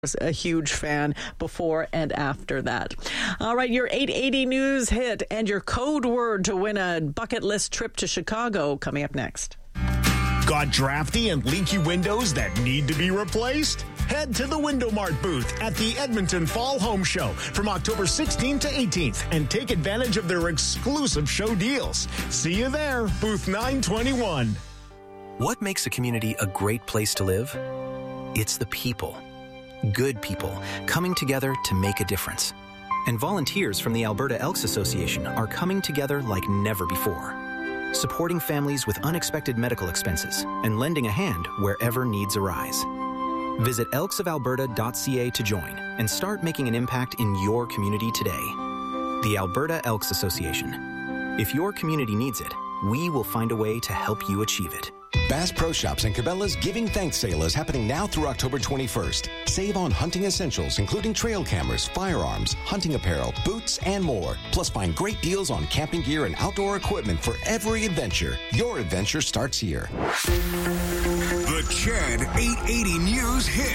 a huge fan before and after that. All right, your 880 News hit and your code word to win a bucket list trip to Chicago coming up next. Got drafty and leaky windows that need to be replaced? Head to the Window Mart booth at the Edmonton Fall Home Show from October 16th to 18th and take advantage of their exclusive show deals. See you there, booth 921. What makes a community a great place to live? It's the people. Good people coming together to make a difference. And volunteers from the Alberta Elks Association are coming together like never before, supporting families with unexpected medical expenses and lending a hand wherever needs arise. Visit elksofalberta.ca to join and start making an impact in your community today. The Alberta Elks Association. If your community needs it, we will find a way to help you achieve it. Bass Pro Shops and Cabela's Giving Thanks sale is happening now through October 21st. Save on hunting essentials, including trail cameras, firearms, hunting apparel, boots, and more. Plus, find great deals on camping gear and outdoor equipment for every adventure. Your adventure starts here. The CHED 880 News hit.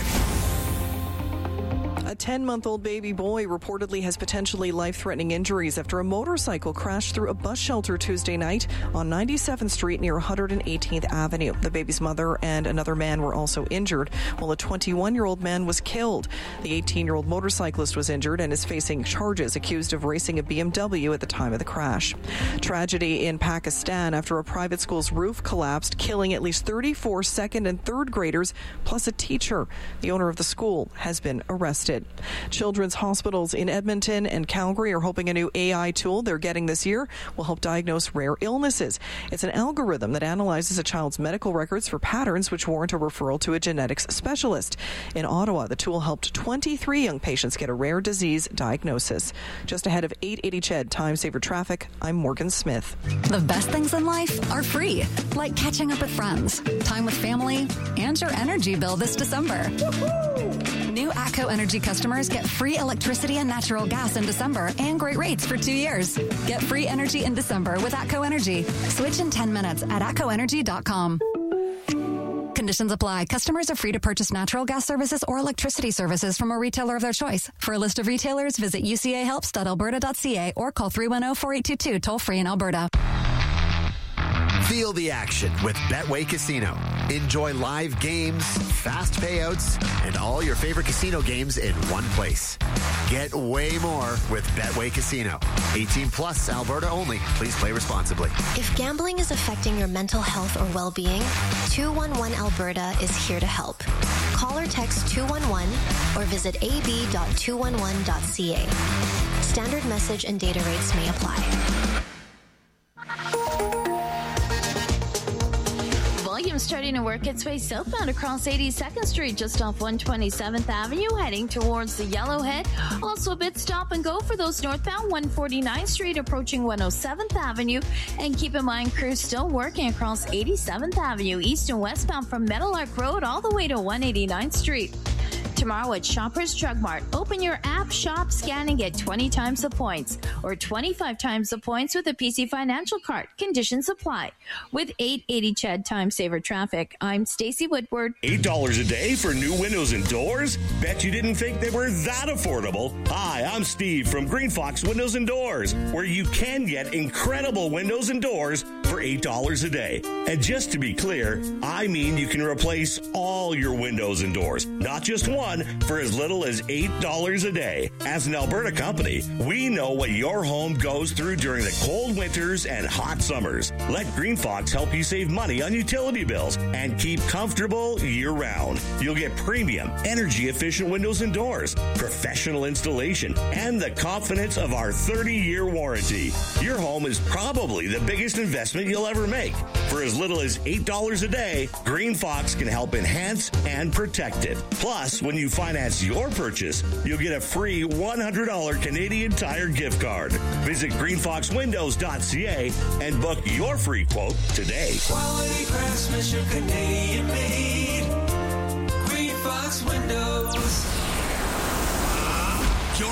A 10-month-old baby boy reportedly has potentially life-threatening injuries after a motorcycle crashed through a bus shelter Tuesday night on 97th Street near 118th Avenue. The baby's mother and another man were also injured, while a 21-year-old man was killed. The 18-year-old motorcyclist was injured and is facing charges accused of racing a BMW at the time of the crash. Tragedy in Pakistan after a private school's roof collapsed, killing at least 34 second and third graders, plus a teacher. The owner of the school has been arrested. Children's hospitals in Edmonton and Calgary are hoping a new AI tool they're getting this year will help diagnose rare illnesses. It's an algorithm that analyzes a child's medical records for patterns which warrant a referral to a genetics specialist. In Ottawa, the tool helped 23 young patients get a rare disease diagnosis. Just ahead of 880 CHED Time Saver Traffic, I'm Morgan Smith. The best things in life are free, like catching up with friends, time with family, and your energy bill this December. New ATCO Energy customers get free electricity and natural gas in December and great rates for 2 years. Get free energy in December with ATCO Energy. Switch in 10 minutes at atcoenergy.com. Conditions apply. Customers are free to purchase natural gas services or electricity services from a retailer of their choice. For a list of retailers, visit ucahelps.alberta.ca or call 310-4822 toll-free in Alberta. Feel the action with Betway Casino. Enjoy live games, fast payouts, and all your favorite casino games in one place. Get way more with Betway Casino. 18 plus, Alberta only. Please play responsibly. If gambling is affecting your mental health or well-being, 211 Alberta is here to help. Call or text 211 or visit ab.211.ca. Standard message and data rates may apply. Volume starting to work its way southbound across 82nd Street, just off 127th Avenue, heading towards the Yellowhead. Also a bit stop and go for those northbound 149th Street, approaching 107th Avenue. And keep in mind, crews still working across 87th Avenue, east and westbound from Meadowlark Road all the way to 189th Street. Tomorrow at Shoppers Drug Mart, open your app, shop, scan, and get 20 times the points or 25 times the points with a PC Financial card. Conditions apply. With 880 CHED Time Saver Traffic, I'm Stacey Woodward. $8 a day for new windows and doors? Bet you didn't think they were that affordable. Hi, I'm Steve from Green Fox Windows and Doors, where you can get incredible windows and doors for $8 a day. And just to be clear, I mean you can replace all your windows and doors, not just one, for as little as $8 a day. As an Alberta company, we know what your home goes through during the cold winters and hot summers. Let Green Fox help you save money on utility bills and keep comfortable year-round. You'll get premium, energy-efficient windows and doors, professional installation, and the confidence of our 30-year warranty. Your home is probably the biggest investment you'll ever make. For as little as $8 a day, Green Fox can help enhance and protect it. Plus, when you finance your purchase, you'll get a free $100 Canadian Tire gift card. Visit greenfoxwindows.ca and book your free quote today. Quality craftsmanship, Canadian made. Green Fox Windows. Your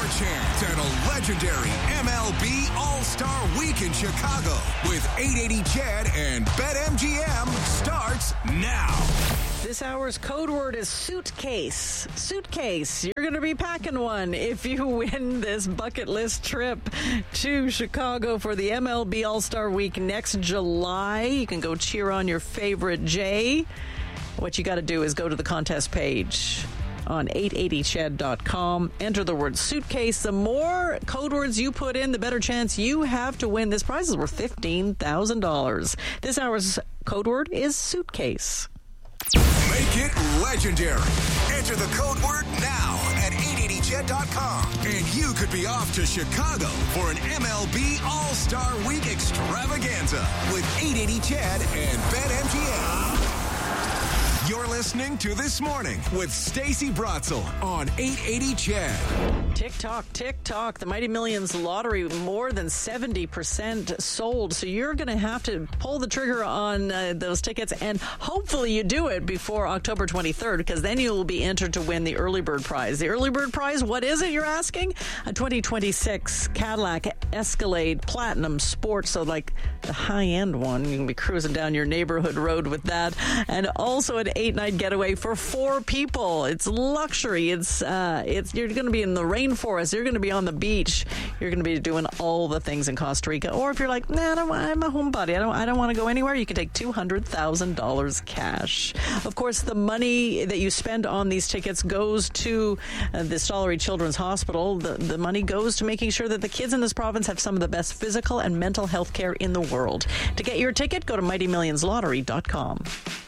chance at a legendary MLB All-Star Week in Chicago with 880 CHED and BetMGM starts now. This hour's code word is suitcase. Suitcase. You're going to be packing one if you win this bucket list trip to Chicago for the MLB All-Star Week next July. You can go cheer on your favorite Jay. What you got to do is go to the contest page on 880ched.com. Enter the word suitcase. The more code words you put in, the better chance you have to win. This prize is worth $15,000. This hour's code word is suitcase. Make it legendary. Enter the code word now at 880ched.com. And you could be off to Chicago for an MLB All-Star Week extravaganza with 880 CHED and BetMGM. You're listening to This Morning with Stacey Bratzel on 880 CHED. Tick-tock. The Mighty Millions lottery, more than 70% sold. So you're going to have to pull the trigger on those tickets, and hopefully you do it before October 23rd, because then you will be entered to win the early bird prize. The early bird prize, what is it, you're asking? A 2026 Cadillac Escalade Platinum Sport, so like the high-end one. You can be cruising down your neighborhood road with that. And also an 8-night getaway for 4 people. It's luxury. It's you're going to be in the rainforest. You're going to be on the beach. You're going to be doing all the things in Costa Rica. Or if you're like, nah, I'm a homebody. I don't want to go anywhere. You can take $200,000 cash. Of course, the money that you spend on these tickets goes to the Stollery Children's Hospital. The money goes to making sure that the kids in this province have some of the best physical and mental health care in the world. To get your ticket, go to MightyMillionsLottery.com.